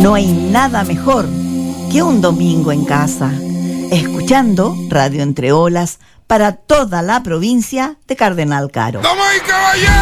No hay nada mejor que un domingo en casa, escuchando Radio Entre Olas para toda la provincia de Cardenal Caro. ¡Damas y caballeros!